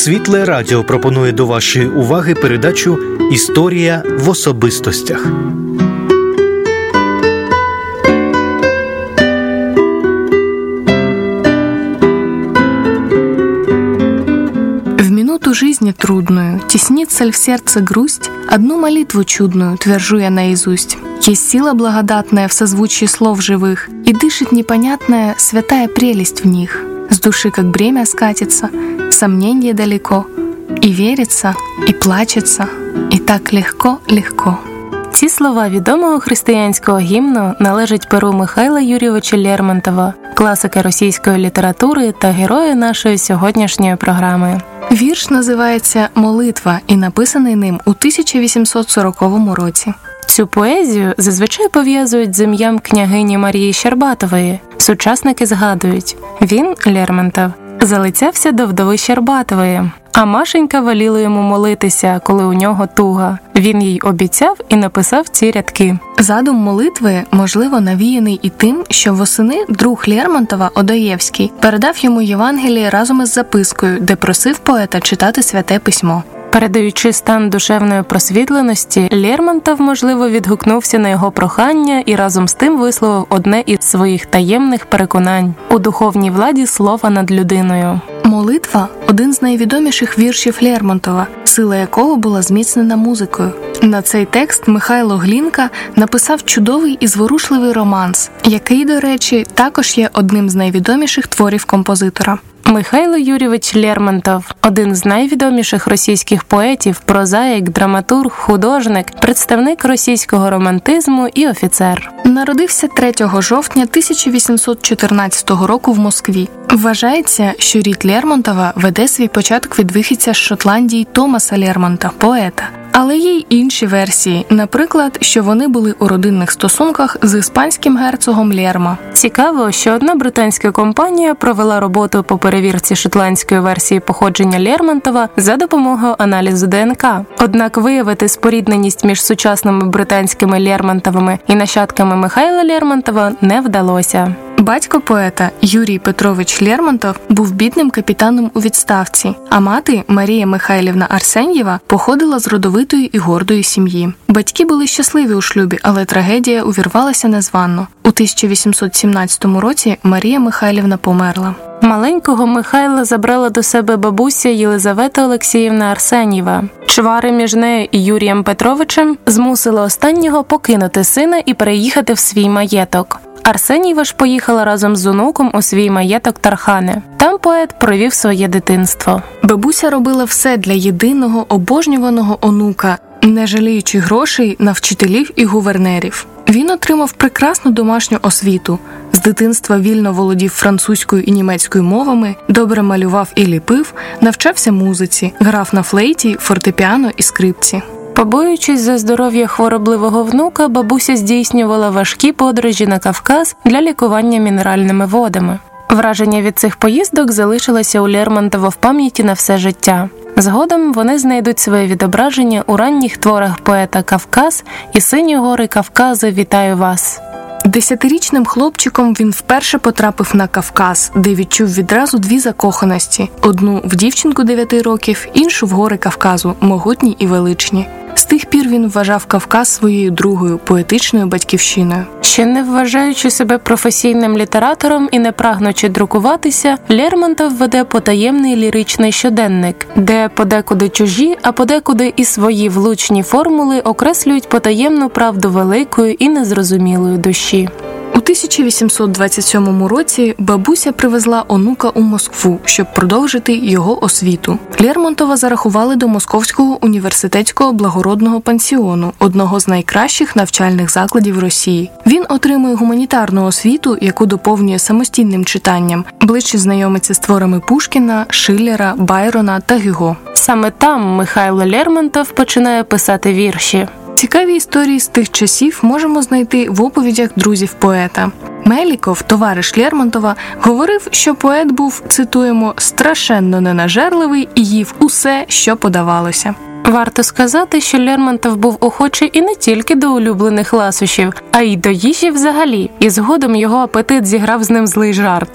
Світле Радіо пропонує до вашої уваги передачу «Історія в особистостях». В минуту жизни трудную теснится ль в сердце грусть, одну молитву чудную твержу я наизусть. Есть сила благодатная в созвучии слов живых, и дышит непонятная святая прелесть в них. С души как бремя скатится, сомнение далеко, и верится, и плачется, и так легко. Ці слова відомого християнського гімну належать перу Михайла Юрійовича Лермонтова, класика російської літератури та героя нашої сьогоднішньої програми. Вірш називається «Молитва» і написаний ним у 1840 році. Цю поезію зазвичай пов'язують з ім'ям княгині Марії Щербатової. Сучасники згадують, він, Лермонтов, залицявся до вдови Щербатової, а Машенька веліла йому молитися, коли у нього туга. Він їй обіцяв і написав ці рядки. Задум молитви, можливо, навіяний і тим, що восени друг Лермонтова, Одоєвський, передав йому Євангеліє разом із запискою, де просив поета читати Святе Письмо. Передаючи стан душевної просвітленості, Лермонтов, можливо, відгукнувся на його прохання і разом з тим висловив одне із своїх таємних переконань – у духовній владі слова над людиною. «Молитва» – один з найвідоміших віршів Лермонтова, сила якого була зміцнена музикою. На цей текст Михайло Глінка написав чудовий і зворушливий романс, який, до речі, також є одним з найвідоміших творів композитора. Михайло Юрійович Лермонтов – один з найвідоміших російських поетів, прозаїк, драматург, художник, представник російського романтизму і офіцер. Народився 3 жовтня 1814 року в Москві. Вважається, що рід Лермонтова веде свій початок від вихідця з Шотландії Томаса Лермонта, поета. Але є й інші версії, наприклад, що вони були у родинних стосунках з іспанським герцогом Лерма. Цікаво, що одна британська компанія провела роботу по перевірці шотландської версії походження Лермонтова за допомогою аналізу ДНК. Однак виявити спорідненість між сучасними британськими Лермонтовими і нащадками Михайла Лермонтова не вдалося. Батько поета Юрій Петрович Лермонтов був бідним капітаном у відставці, а мати Марія Михайлівна Арсеньєва походила з родовитої і гордої сім'ї. Батьки були щасливі у шлюбі, але трагедія увірвалася незвано. У 1817 році Марія Михайлівна померла. Маленького Михайла забрала до себе бабуся Єлизавета Олексіївна Арсеньєва. Чвари між нею і Юрієм Петровичем змусили останнього покинути сина і переїхати в свій маєток. Арсеньєва ж поїхала разом з онуком у свій маєток Тархани. Там поет провів своє дитинство. Бабуся робила все для єдиного, обожнюваного онука, не жаліючи грошей на вчителів і гувернерів. Він отримав прекрасну домашню освіту. З дитинства вільно володів французькою і німецькою мовами, добре малював і ліпив, навчався музиці, грав на флейті, фортепіано і скрипці. Побоюючись за здоров'я хворобливого внука, бабуся здійснювала важкі подорожі на Кавказ для лікування мінеральними водами. Враження від цих поїздок залишилося у Лермонтова в пам'яті на все життя. Згодом вони знайдуть своє відображення у ранніх творах поета «Кавказ» і «Сині гори Кавказу, вітаю вас». 10-річним хлопчиком він вперше потрапив на Кавказ, де відчув відразу дві закоханості. Одну в дівчинку 9 років, іншу в гори Кавказу, могутні і величні. З тих пір він вважав Кавказ своєю другою поетичною батьківщиною. Ще не вважаючи себе професійним літератором і не прагнучи друкуватися, Лермонтов веде потаємний ліричний щоденник, де подекуди чужі, а подекуди і свої влучні формули окреслюють потаємну правду великої і незрозумілої душі. У 1827 році бабуся привезла онука у Москву, щоб продовжити його освіту. Лермонтова зарахували до Московського університетського благородного пансіону, одного з найкращих навчальних закладів Росії. Він отримує гуманітарну освіту, яку доповнює самостійним читанням, ближче знайомиться з творами Пушкіна, Шиллера, Байрона та Гюго. Саме там Михайло Лермонтов починає писати вірші. Цікаві історії з тих часів можемо знайти в оповідях друзів поета. Меліков, товариш Лермонтова, говорив, що поет був, цитуємо, «страшенно ненажерливий і їв усе, що подавалося». Варто сказати, що Лермонтов був охочий і не тільки до улюблених ласощів, а й до їжі взагалі, і згодом його апетит зіграв з ним злий жарт.